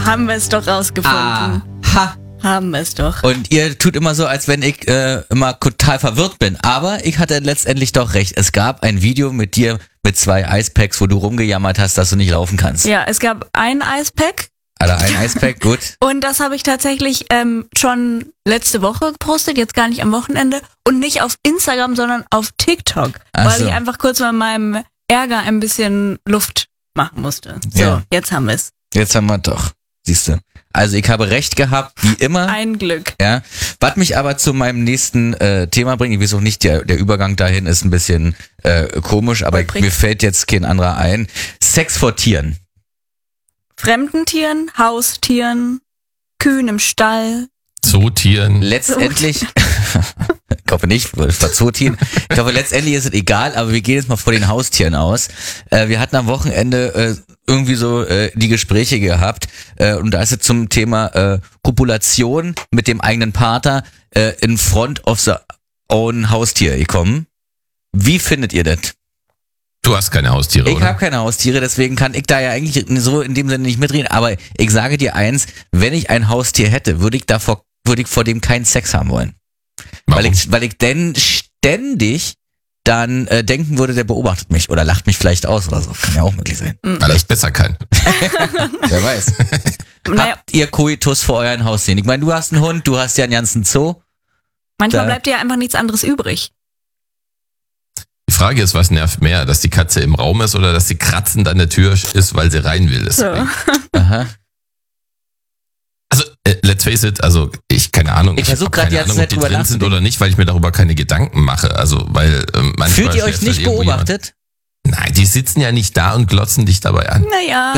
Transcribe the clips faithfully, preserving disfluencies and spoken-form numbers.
haben wir es doch rausgefunden. Aha. Haben wir es doch. Und ihr tut immer so, als wenn ich äh, immer total verwirrt bin. Aber ich hatte letztendlich doch recht. Es gab ein Video mit dir mit zwei Icepacks, wo du rumgejammert hast, dass du nicht laufen kannst. Ja, es gab ein Icepack. Alter, ein Icepack, gut. Und das habe ich tatsächlich ähm, schon letzte Woche gepostet, jetzt gar nicht am Wochenende. Und nicht auf Instagram, sondern auf TikTok. Ach weil so. ich einfach kurz mal meinem Ärger ein bisschen Luft machen musste. So, Ja. jetzt haben wir es. Jetzt haben wir doch. Siehst du. Also ich habe recht gehabt, wie immer. Ein Glück. Ja. Was mich aber zu meinem nächsten äh, Thema bringt, ich weiß auch nicht, der, der Übergang dahin ist ein bisschen äh, komisch, aber ich, mir fällt jetzt kein anderer ein. Sex vor Tieren. Fremden Tieren, Haustieren, Kühen im Stall. Zootieren. Letztendlich, ich hoffe nicht, vor Zootieren. Ich glaube, letztendlich ist es egal, aber wir gehen jetzt mal vor den Haustieren aus. Äh, wir hatten am Wochenende äh, irgendwie so äh, die Gespräche gehabt äh, und da ist es zum Thema äh, Kopulation mit dem eigenen Partner äh, in front of the own Haustier gekommen. Wie findet ihr das? Du hast keine Haustiere, Ich oder? habe keine Haustiere, deswegen kann ich da ja eigentlich so in dem Sinne nicht mitreden. Aber ich sage dir eins, wenn ich ein Haustier hätte, würde ich davor, würde ich vor dem keinen Sex haben wollen. Warum? Weil ich, weil ich denn ständig dann äh, denken würde, der beobachtet mich oder lacht mich vielleicht aus oder so. Kann ja auch möglich sein. Weil das besser kann. Wer weiß. Naja, Habt ihr Koitus vor euren Haustieren? Ich meine, du hast einen Hund, du hast ja einen ganzen Zoo. manchmal da- bleibt dir einfach nichts anderes übrig. Die Frage ist, was nervt mehr, dass die Katze im Raum ist oder dass sie kratzend an der Tür ist, weil sie rein will. So. Deswegen. Aha. Also, äh, let's face it, also ich, keine Ahnung, Ich versuch hab grad keine die ganze Ahnung, ob Zeit die drüber drin sind nachzudenken. oder nicht, weil ich mir darüber keine Gedanken mache. Also, weil ähm, manchmal Fühlt ihr euch schläft halt nicht irgendwo jemand- beobachtet? Nein, die sitzen ja nicht da und glotzen dich dabei an. Naja,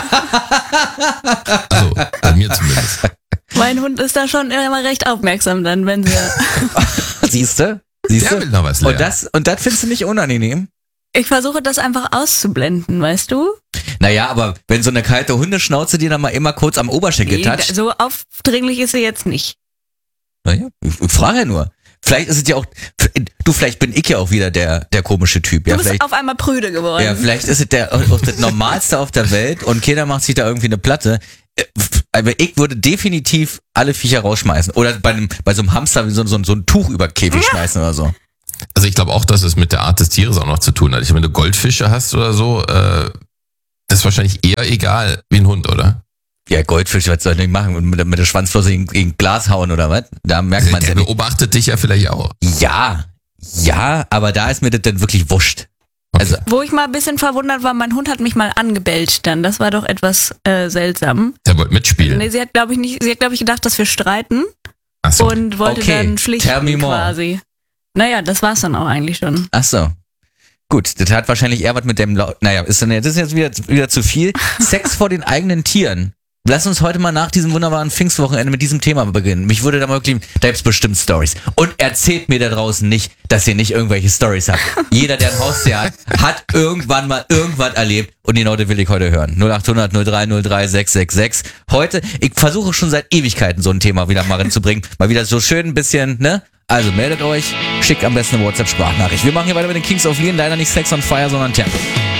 Also, bei mir zumindest. mein Hund ist da schon immer recht aufmerksam dann, wenn sie... Siehst du? Siehst Der du? will noch was lernen. Und das, und das findest du nicht unangenehm? Ich versuche das einfach auszublenden, weißt du? Naja, aber wenn so eine kalte Hundeschnauze dir dann mal immer kurz am Oberschenkel Nee, toucht. so aufdringlich ist sie jetzt nicht. Naja, ich, ich frage ja nur. Vielleicht ist es ja auch, du, vielleicht bin ich ja auch wieder der, der komische Typ. Du Ja, bist vielleicht, auf einmal prüde geworden. ja, vielleicht ist es der, auch das Normalste auf der Welt und keiner macht sich da irgendwie eine Platte. Äh, Aber ich würde definitiv alle Viecher rausschmeißen. Oder bei einem, bei so einem Hamster so, so, so ein Tuch über den Käfig schmeißen oder so. Also ich glaube auch, dass es mit der Art des Tieres auch noch zu tun hat. Ich meine, wenn du Goldfische hast oder so, äh, das ist wahrscheinlich eher egal wie ein Hund, oder? Ja, Goldfisch, was soll ich denn machen? Mit, der- mit der Schwanzflosse in, in Glas hauen oder was? Da merkt man Der ja nicht. beobachtet dich ja vielleicht auch. Ja, ja, aber da ist mir das dann wirklich wurscht. Also, Wo ich mal ein bisschen verwundert war, mein Hund hat mich mal angebellt dann. Das war doch etwas äh, seltsam. Der wollte mitspielen. Nee, sie hat, glaube ich, nicht, sie hat, glaube ich, gedacht, dass wir streiten Ach so. und wollte Okay, dann tell me schlichten more. quasi. Naja, das war's dann auch eigentlich schon. ach so. Gut, das hat wahrscheinlich eher was mit dem, Lau- naja, ist dann, das ist jetzt wieder, wieder zu viel. Sex vor den eigenen Tieren. Lass uns heute mal nach diesem wunderbaren Pfingstwochenende mit diesem Thema beginnen. Mich würde da mal wirklich, da gibt's bestimmt Stories. Und erzählt mir da draußen nicht, dass ihr nicht irgendwelche Stories habt. Jeder, der ein Haustier hat, hat irgendwann mal irgendwas erlebt. Und die Leute will ich heute hören. null acht hundert null drei null drei sechs sechs sechs. Heute, ich versuche schon seit Ewigkeiten so ein Thema wieder mal reinzubringen. Mal wieder so schön ein bisschen, ne? Also meldet euch, schickt am besten eine WhatsApp-Sprachnachricht. Wir machen hier weiter mit den Kings of Leon. Leider nicht Sex on Fire, sondern Tempo.